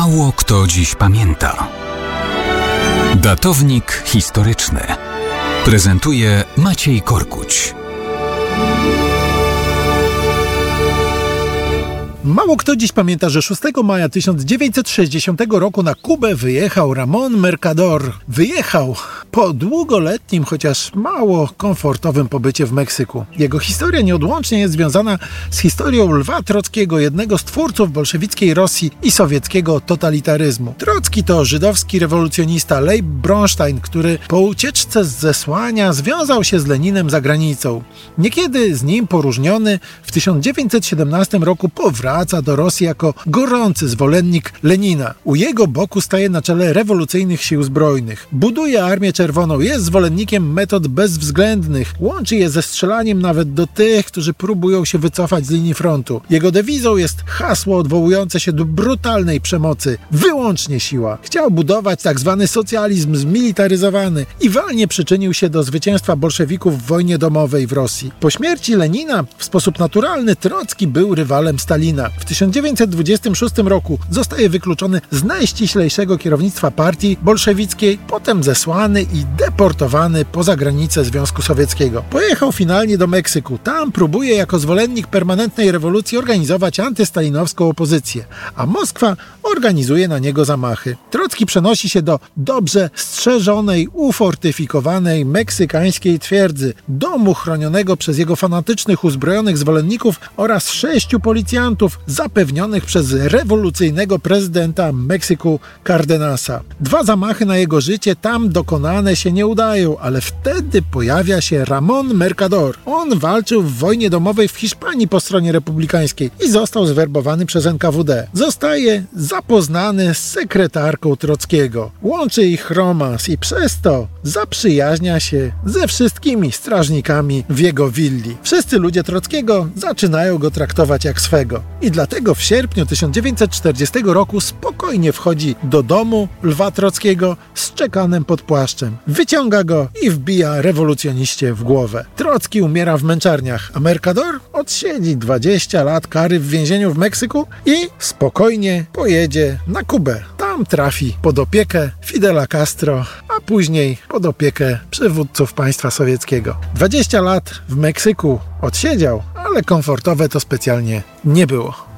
Mało kto dziś pamięta. Datownik historyczny prezentuje Maciej Korkuć. Mało kto dziś pamięta, że 6 maja 1960 roku na Kubę wyjechał Ramón Mercader. Wyjechał po długoletnim, chociaż mało komfortowym pobycie w Meksyku. Jego historia nieodłącznie jest związana z historią Lwa Trockiego, jednego z twórców bolszewickiej Rosji i sowieckiego totalitaryzmu. Trocki to żydowski rewolucjonista Leib Bronstein, który po ucieczce z zesłania związał się z Leninem za granicą. Niekiedy z nim poróżniony w 1917 roku powraca do Rosji jako gorący zwolennik Lenina. U jego boku staje na czele rewolucyjnych sił zbrojnych. Buduje Armię Czerwoną, jest zwolennikiem metod bezwzględnych. Łączy je ze strzelaniem nawet do tych, którzy próbują się wycofać z linii frontu. Jego dewizą jest hasło odwołujące się do brutalnej przemocy. Wyłącznie siła. Chciał budować tzw. socjalizm zmilitaryzowany i walnie przyczynił się do zwycięstwa bolszewików w wojnie domowej w Rosji. Po śmierci Lenina w sposób naturalny Trocki był rywalem Stalina. W 1926 roku zostaje wykluczony z najściślejszego kierownictwa partii bolszewickiej, potem zesłany i deportowany poza granice Związku Sowieckiego. Pojechał finalnie do Meksyku. Tam próbuje jako zwolennik permanentnej rewolucji organizować antystalinowską opozycję, a Moskwa organizuje na niego zamachy. Trocki przenosi się do dobrze strzeżonej, ufortyfikowanej meksykańskiej twierdzy, domu chronionego przez jego fanatycznych, uzbrojonych zwolenników oraz 6 policjantów zapewnionych przez rewolucyjnego prezydenta Meksyku Cardenasa. 2 zamachy na jego życie tam dokonane się nie udają, ale wtedy pojawia się Ramón Mercader. On walczył w wojnie domowej w Hiszpanii po stronie republikańskiej i został zwerbowany przez NKWD. Zostaje zapoznany z sekretarką Trockiego. Łączy ich romans i przez to zaprzyjaźnia się ze wszystkimi strażnikami w jego willi. Wszyscy ludzie Trockiego zaczynają go traktować jak swego. I dlatego w sierpniu 1940 roku spokojnie wchodzi do domu Lwa Trockiego z czekanem pod płaszczem. Wyciąga go i wbija rewolucjoniście w głowę. Trocki umiera w męczarniach, a Mercader odsiedzi 20 lat kary w więzieniu w Meksyku i spokojnie pojedzie na Kubę. Tam trafi pod opiekę Fidela Castro, a później pod opiekę przywódców państwa sowieckiego. 20 lat w Meksyku odsiedział, ale komfortowe to specjalnie nie było.